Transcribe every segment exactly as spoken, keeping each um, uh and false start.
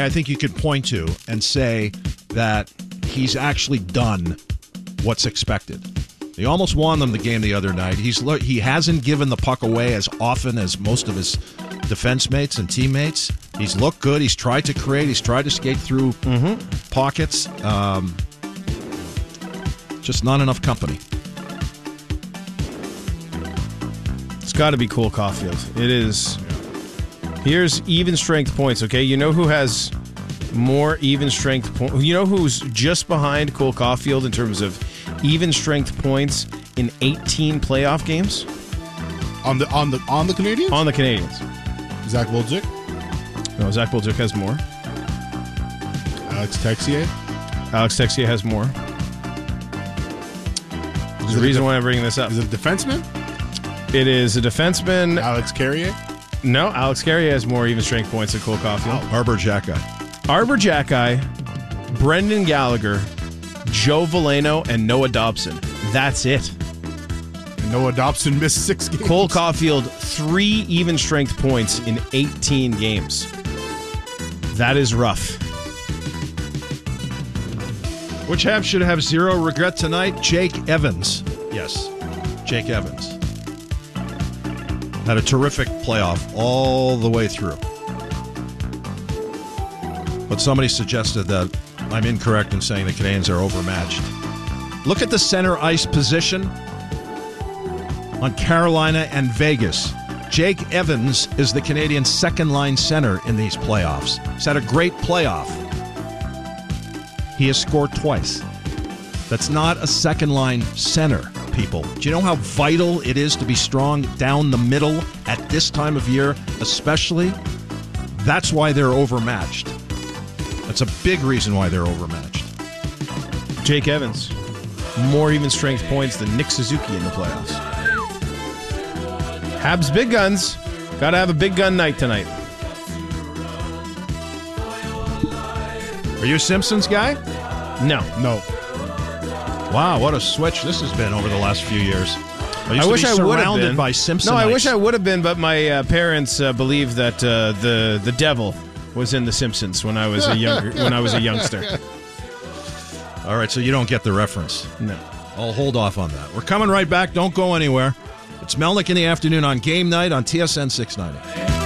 I think you could point to and say that he's actually done what's expected. He almost won them the game the other night. He's He hasn't given the puck away as often as most of his defense mates and teammates. He's looked good. He's tried to create. He's tried to skate through mm-hmm. pockets. Um, just not enough company. It's got to be Cole Caulfield. It is. Here's even strength points, okay? You know who has more even strength points? You know who's just behind Cole Caulfield in terms of even strength points in eighteen playoff games? On the on the on the Canadians? On the Canadians. Zach Bolduc? No, Zach Bolduc has more. Alex Texier? Alex Texier has more. There's a reason why I'm bringing this up. Is it a defenseman? It is a defenseman. Alex Carrier? No, Alex Carrier has more even strength points than Cole Caulfield. Oh, Arbor Xhekaj. Arbor Xhekaj, Brendan Gallagher, Joe Veleno, and Noah Dobson. That's it. And Noah Dobson missed six games. Cole Caulfield, three even strength points in eighteen games. That is rough. Which Habs should have zero regret tonight? Jake Evans. Yes, Jake Evans. Had a terrific playoff all the way through. But somebody suggested that I'm incorrect in saying the Canadiens are overmatched. Look at the center ice position on Carolina and Vegas. Jake Evans is the Canadiens' second-line center in these playoffs. He's had a great playoff. He has scored twice. That's not a second-line center, people. Do you know how vital it is to be strong down the middle at this time of year, especially? That's why they're overmatched. That's a big reason why they're overmatched. Jake Evans, more even strength points than Nick Suzuki in the playoffs. Habs big guns. Got to have a big gun night tonight. Are you a Simpsons guy? No. No. Wow, what a switch this has been over the last few years. I, used I to wish be I would have surrounded been. by Simpsonites. No, I wish I would have been, but my uh, parents uh, believed that uh, the the devil was in The Simpsons when I was a younger when I was a youngster. All right, so you don't get the reference. No. I'll hold off on that. We're coming right back. Don't go anywhere. It's Melnick in the afternoon on Game Night on T S N six ninety.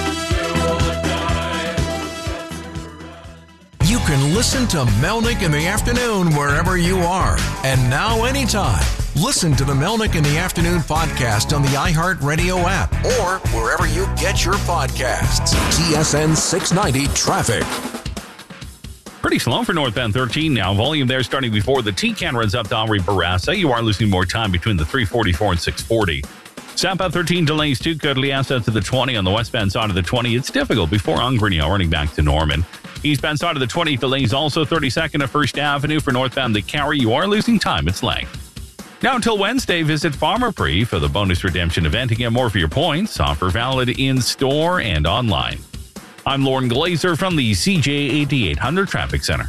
You can listen to Melnick in the afternoon wherever you are. And now anytime. Listen to the Melnick in the Afternoon podcast on the iHeartRadio app or wherever you get your podcasts. T S N six ninety Traffic. Pretty slow for northbound thirteen now. Volume there starting before the T-Can runs up to Henri Bourassa. You are losing more time between the three forty-four and six forty. Southbound thirteen delays too. Côte-Liesse to the twenty on the westbound side of the twenty. It's difficult before Ungrignon running back to Norman. Eastbound side of the twenty delays also thirty-second at First Avenue for northbound the Carry. You are losing time. It's length. Now until Wednesday, visit Farmer Pre for the bonus redemption event to get more for your points. Offer valid in store and online. I'm Lauren Glazer from the C J eighty-eight hundred Traffic Center.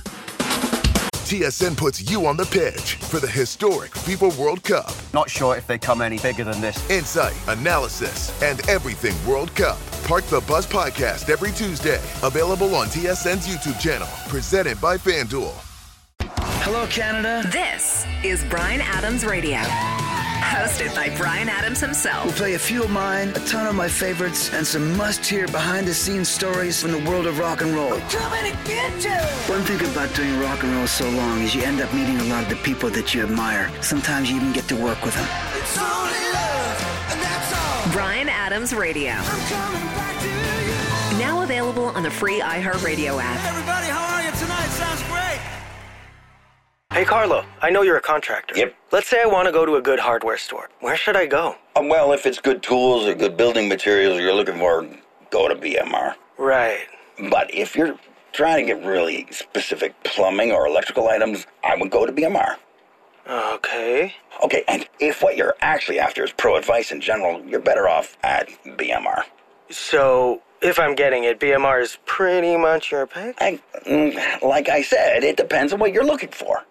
T S N puts you on the pitch for the historic FIFA World Cup. Not sure if they come any bigger than this. Insight, analysis, and everything World Cup. Park the Bus podcast every Tuesday. Available on T S N's YouTube channel. Presented by FanDuel. Hello, Canada. This is Bryan Adams Radio. Hosted by Bryan Adams himself. We'll play a few of mine, a ton of my favorites, and some must-hear behind-the-scenes stories from the world of rock and roll. We're coming to get you! One thing about doing rock and roll so long is you end up meeting a lot of the people that you admire. Sometimes you even get to work with them. It's only love, and that's all. Bryan Adams Radio. I'm coming back to you. Now available on the free iHeartRadio app. Hey everybody, how are you tonight? Sounds great. Hey, Carlo, I know you're a contractor. Yep. Let's say I want to go to a good hardware store. Where should I go? Um, well, if it's good tools or good building materials you're looking for, go to B M R. Right. But if you're trying to get really specific plumbing or electrical items, I would go to B M R. Okay. Okay, and if what you're actually after is pro advice in general, you're better off at B M R. So, if I'm getting it, B M R is pretty much your pick? I, like I said, it depends on what you're looking for.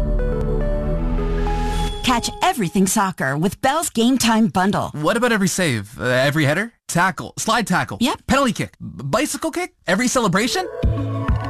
Catch everything soccer with Bell's Game Time Bundle. What about every save? Uh, every header? Tackle? Slide tackle? Yep. Penalty kick? B- bicycle kick? Every celebration?